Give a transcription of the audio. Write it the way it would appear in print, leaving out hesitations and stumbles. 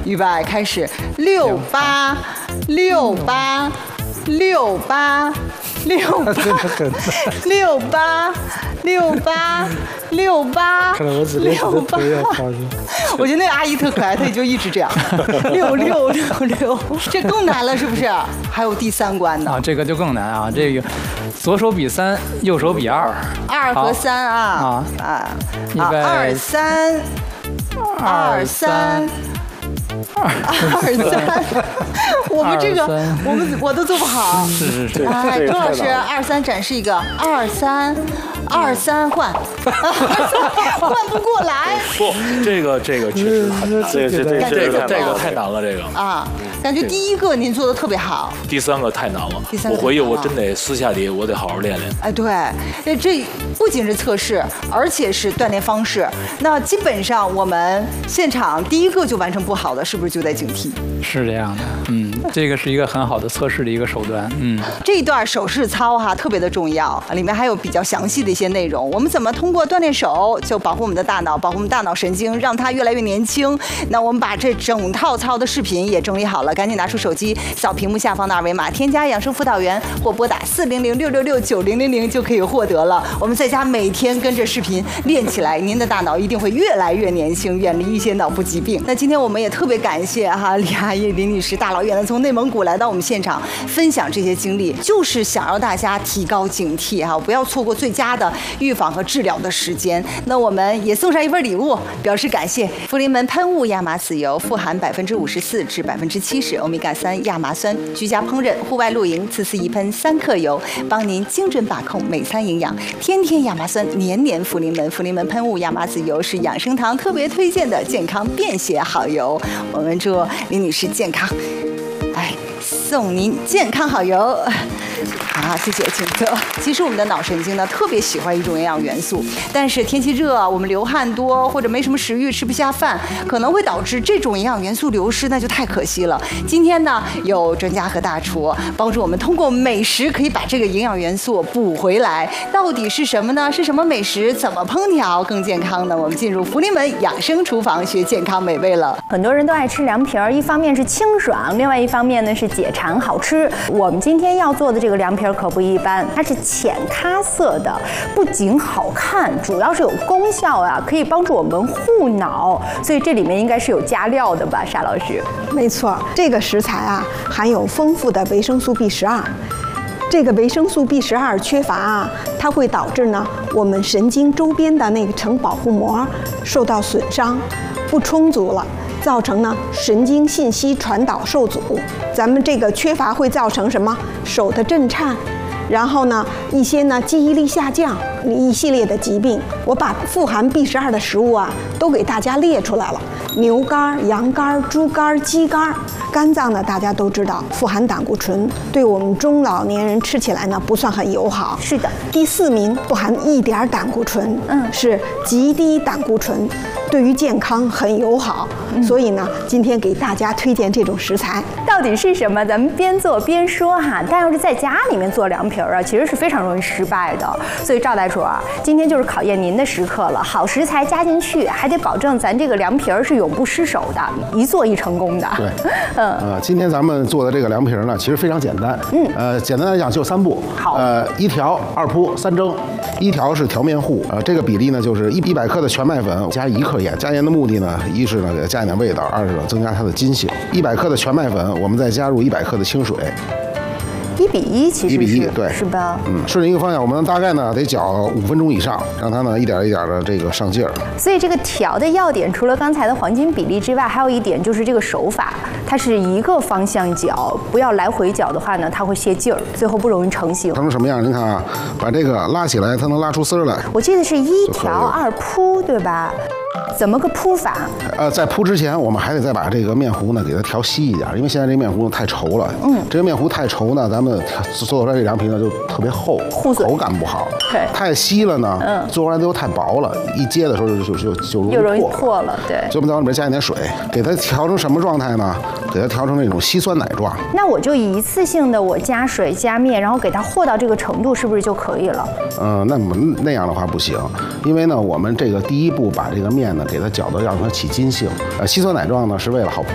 预备，开始，686868686868686868686868686868686868我觉得那个阿姨特可爱，她也就一直这样，6666，这更难了，是不是？还有第3关呢。 啊，这个就更难啊，这个左手比3，右手比2，2 和3啊，2、3，我们这个我都做不好。 是。 哎，周老师，2、3展示一个，2、3换，换不过来。 不，这个确实这个太难了，这个啊，感觉第1个您做的特别好， 第3个太难了。我回去我真得私下里我得好好练练。 哎，对，这不仅是测试，而且是锻炼方式。那基本上我们现场第1个就完成不好的，是不是就得警惕？ 是这样的，这个是一个很好的测试的一个手段， 这一段手势操哈特别的重要，里面还有比较详细的一些内容。我们怎么通过锻炼手就保护我们的大脑，保护我们大脑神经，让它越来越年轻？那我们把这整套操的视频也整理好了，赶紧拿出手机扫屏幕下方的2维码，添加养生辅导员或拨打40066669000就可以获得了。我们在家每天跟着视频练起来，您的大脑一定会越来越年轻，远离一些脑部疾病。那今天我们也特别感谢李阿姨、李女士大老远的从内蒙古来到我们现场分享这些经历，就是想让大家提高警惕不要错过最佳的预防和治疗的时间。那我们也送上一份礼物表示感谢，福临门喷雾亚麻籽油，富含54%至70%欧米伽3亚麻酸，居家烹饪、户外露营，次次一喷3克油，帮您精准把控每餐营养。天天亚麻酸，年年福临门。福临门喷雾亚麻籽油是养生堂特别推荐的健康便携好油。我们祝李女士健康，送您健康好油。好，谢谢景哥。其实我们的脑神经呢特别喜欢一种营养元素，但是天气热，我们流汗多或者没什么食欲，吃不下饭，可能会导致这种营养元素流失，那就太可惜了。今天呢，有专家和大厨帮助我们通过美食可以把这个营养元素补回来。到底是什么呢？是什么美食？怎么烹调更健康呢？我们进入福临门养生厨房学健康美味了。 很多人都爱吃凉皮儿，一方面是清爽，另外一方面呢是解馋好吃。我们今天要做的这个凉皮儿可不一般，它是浅咖色的，不仅好看，主要是有功效可以帮助我们护脑，所以这里面应该是有加料的吧，沙老师？ 没错，这个食材含有丰富的维生素 B12。这个维生素 B12 缺乏它会导致呢我们神经周边的那个层保护膜受到损伤，不充足了，造成呢神经信息传导受阻。咱们这个缺乏会造成什么？手的震颤，然后呢一些呢记忆力下降，一系列的疾病。我把富含 B12 的食物都给大家列出来了：牛肝、羊肝、猪肝、鸡肝。肝脏呢，大家都知道富含胆固醇，对我们中老年人吃起来呢不算很友好。 是的， 第4名不含一点胆固醇，是极低胆固醇，对于健康很友好。所以呢，今天给大家推荐这种食材。 到底是什么？咱们边做边说但要是在家里面做凉皮儿其实是非常容易失败的。所以赵大厨今天就是考验您的时刻了。好食材加进去，还得保证咱这个凉皮儿是永不失手的，一做一成功的。 对，今天咱们做的这个凉皮儿呢，其实非常简单。简单来讲就3步。 好。 1调、2铺、3蒸。1调是调面糊，这个比例呢就是100克的全麦粉加1克盐。加盐的目的呢，一是呢给它加一点味道，二是呢增加它的筋性。100克的全麦粉，我们再加入100克的清水。 1比1，其实是1比1， 对， 是吧？ 顺着一个方向，我们大概呢得搅5分钟以上，让它呢一点一点的这个上劲儿。 所以这个调的要点，除了刚才的黄金比例之外，还有一点就是这个手法，它是一个方向搅，不要来回搅的话呢，它会泄劲儿，最后不容易成型。 成什么样？您看把这个拉起来，它能拉出丝儿来。 我记得是1调2铺，对吧？怎么个铺法？ 在铺之前，我们还得再把这个面糊呢给它调稀一点，因为现在这面糊太稠了。这个面糊太稠呢，咱们做出来这凉皮呢就特别厚，口感不好。 对， 太稀了呢，做出来就太薄了，一接的时候就容易破了。对， 所以我们在里面加一点水，给它调成什么状态呢？给它调成那种稀酸奶状。 那我就一次性的我加水加面，然后给它和到这个程度，是不是就可以了？ 那样的话不行，因为呢，我们这个第1步把这个面呢给它搅得让它起筋性。稀酸奶状呢是为了好